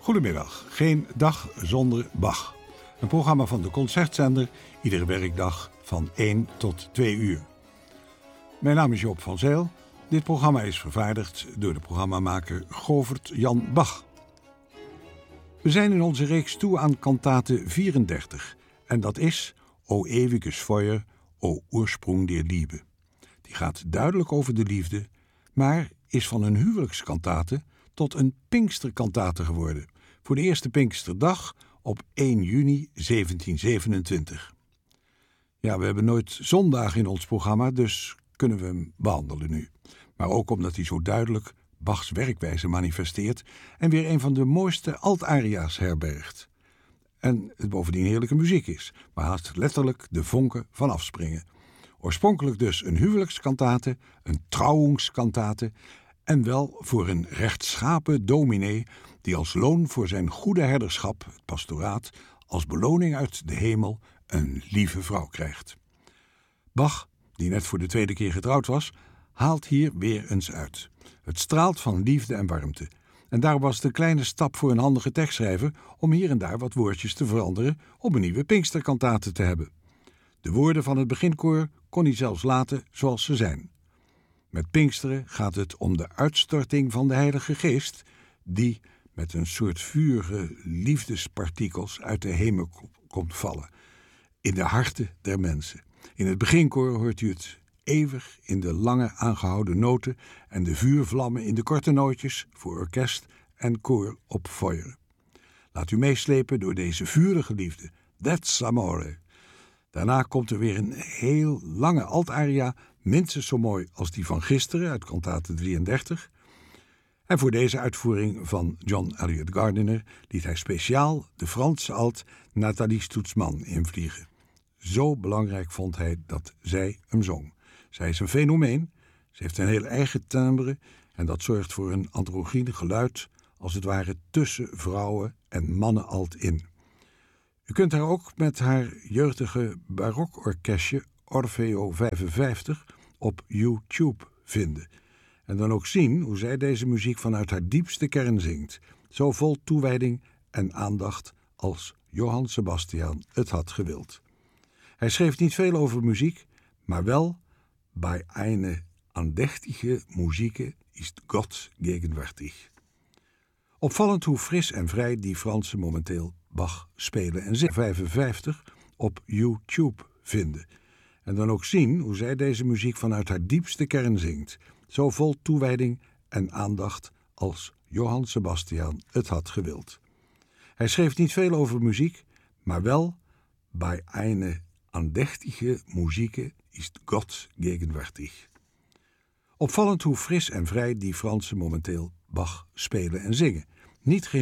Goedemiddag, geen dag zonder Bach. Een programma van de Concertzender, iedere werkdag van 1 tot 2 uur. Mijn naam is Joop van Zijl. Dit programma is vervaardigd door de programmamaker Govert Jan Bach. We zijn in onze reeks toe aan kantate 34. En dat is O ewiges Feuer, O Ursprung der Liebe. Die gaat duidelijk over de liefde, maar is van een huwelijkskantate tot een Pinksterkantate geworden. Voor de eerste Pinksterdag op 1 juni 1727. Ja, we hebben nooit zondag in ons programma, dus kunnen we hem behandelen nu. Maar ook omdat hij zo duidelijk Bachs werkwijze manifesteert en weer een van de mooiste alt-aria's herbergt. En het bovendien heerlijke muziek is, waar haast letterlijk de vonken van afspringen. Oorspronkelijk dus een huwelijkskantate, een trouwungskantate en wel voor een rechtschapen dominee die als loon voor zijn goede herderschap, het pastoraat, als beloning uit de hemel een lieve vrouw krijgt. Bach, die net voor de tweede keer getrouwd was, haalt hier weer eens uit. Het straalt van liefde en warmte. En daar was de kleine stap voor een handige tekstschrijver om hier en daar wat woordjes te veranderen om een nieuwe Pinksterkantate te hebben. De woorden van het beginkoor kon hij zelfs laten zoals ze zijn. Met Pinksteren gaat het om de uitstorting van de Heilige Geest, die met een soort vurige liefdespartikels uit de hemel komt vallen, in de harten der mensen. In het beginkoor hoort u het eeuwig in de lange aangehouden noten en de vuurvlammen in de korte nootjes voor orkest en koor op feuer. Laat u meeslepen door deze vurige liefde. That's amore. Daarna komt er weer een heel lange altaria, minstens zo mooi als die van gisteren uit kantate 33. En voor deze uitvoering van John Eliot Gardiner liet hij speciaal de Franse alt Nathalie Stoetsman invliegen. Zo belangrijk vond hij dat zij hem zong. Zij is een fenomeen, ze heeft een heel eigen timbre en dat zorgt voor een androgyne geluid, als het ware tussen vrouwen en mannen alt in. U kunt haar ook met haar jeugdige barokorkestje Orfeo 55 op YouTube vinden. En dan ook zien hoe zij deze muziek vanuit haar diepste kern zingt. Zo vol toewijding en aandacht als Johann Sebastian het had gewild. Hij schreef niet veel over muziek, maar wel bij eine andächtige Musik ist Gott gegenwärtig. Opvallend hoe fris en vrij die Fransen momenteel Bach spelen en 55 op YouTube vinden. En dan ook zien hoe zij deze muziek vanuit haar diepste kern zingt. Zo vol toewijding en aandacht als Johann Sebastian het had gewild. Hij schreef niet veel over muziek, maar wel bij eine andächtige Musik ist Gott gegenwärtig. Opvallend hoe fris en vrij die Fransen momenteel Bach spelen en zingen. Niet